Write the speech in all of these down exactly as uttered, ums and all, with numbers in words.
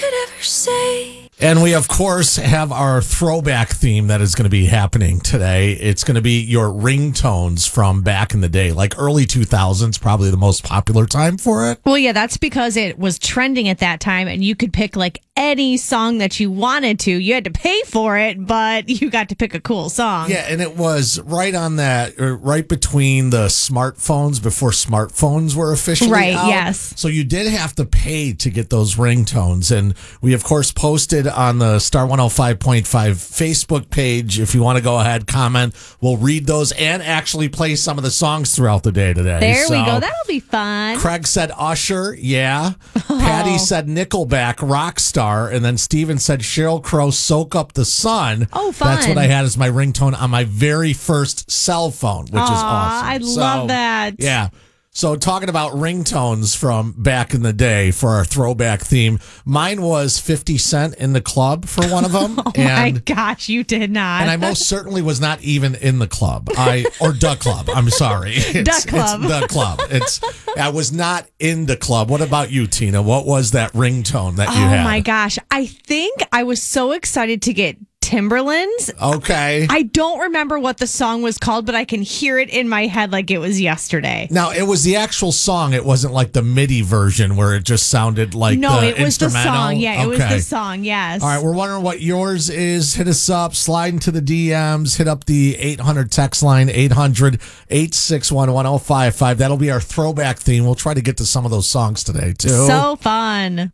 could ever say. And we, of course, have our throwback theme that is going to be happening today. It's going to be your ringtones from back in the day, like early two thousands, probably the most popular time for it. Well, yeah, that's because it was trending at that time, and you could pick like any song that you wanted to. You had to pay for it, but you got to pick a cool song. Yeah, and it was right on that, or right between the smartphones before smartphones were officially Right, out. yes. So you did have to pay to get those ringtones. And we, of course, posted on the Star one oh five point five Facebook page. If you want to go ahead, comment. We'll read those and actually play some of the songs throughout the day today. There so, we go. That'll be fun. Craig said Usher, yeah. Oh. Patty said Nickelback, Rockstar. And then Steven said Sheryl Crow, Soak Up the Sun. Oh, fun. That's what I had as my ringtone on my very first cell phone, which Aww, is awesome. I So, love that. Yeah. So talking about ringtones from back in the day for our throwback theme, mine was fifty Cent in the Club for one of them. Oh and, my gosh, you did not. And I most certainly was not even in the club. I or the club. I'm sorry. It's, The club. It's the club. It's I was not in the club. What about you, Tina? What was that ringtone that you oh had? my gosh. I think I was so excited to get Timberlands. Okay. I don't remember what the song was called, but I can hear it in my head like it was yesterday. Now, it was the actual song. It wasn't like the MIDI version where it just sounded like no, the it was the instrumental. song. Yeah, it was Okay. the song. Yes. All right, we're wondering what yours is. Hit us up, slide into the D Ms, hit up the eight hundred text line, eight hundred, eight six one, one oh five five. That'll be our throwback theme. We'll try to get to some of those songs today, too. So fun.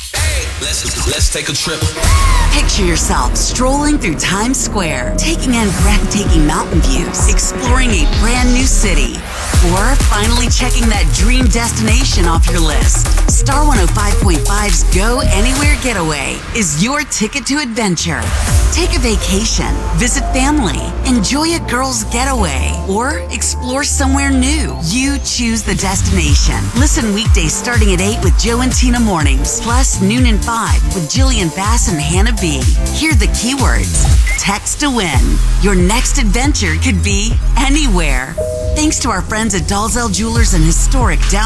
Let's let's take a trip. Picture yourself strolling through Times Square, taking in breathtaking mountain views, exploring a brand new city, or finally checking that dream destination off your list. Star one oh five point five's Go Anywhere Getaway is your ticket to adventure. Take a vacation, visit family, enjoy a girl's getaway, or explore somewhere new. You choose the destination. Listen weekdays starting at eight with Joe and Tina mornings, plus noon and five with Jillian Bass and Hannah B. Hear the keywords. Text to win. Your next adventure could be anywhere. Thanks to our friends at Dalzell Jewelers and Historic Down.